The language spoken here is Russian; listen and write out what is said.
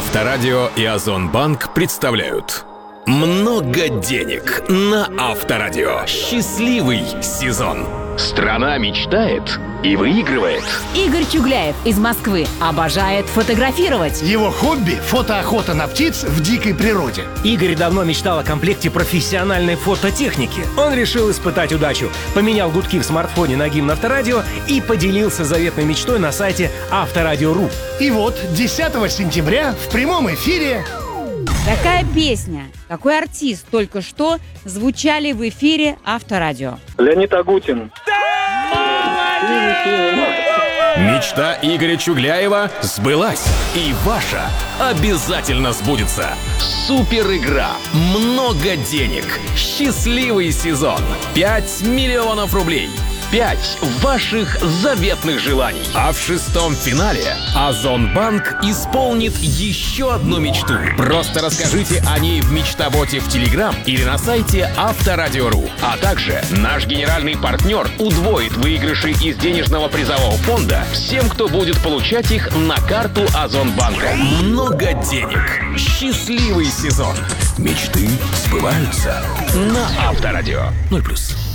Авторадио и Озонбанк представляют «Много денег» на Авторадио. Счастливый сезон. Страна мечтает и выигрывает. Игорь Чугляев из Москвы обожает фотографировать. Его хобби – фотоохота на птиц в дикой природе. Игорь давно мечтал о комплекте профессиональной фототехники. Он решил испытать удачу, поменял гудки в смартфоне на гимн Авторадио и поделился заветной мечтой на сайте Авторадио.ру. И вот 10 сентября в прямом эфире... Какая песня, какой артист только что звучали в эфире Авторадио? Леонид Агутин. Мечта Игоря Чугляева сбылась. И ваша обязательно сбудется. Супер игра. Много денег. Счастливый сезон. 5 миллионов рублей. 5 ваших заветных желаний. А в 6-м финале Озонбанк исполнит еще одну мечту. Просто расскажите о ней в мечтаботе в Телеграм или на сайте Авторадио.ру. А также наш генеральный партнер удвоит выигрыши из денежного призового фонда всем, кто будет получать их на карту Озонбанка. Много денег. Счастливый сезон. Мечты сбываются на Авторадио. 0+.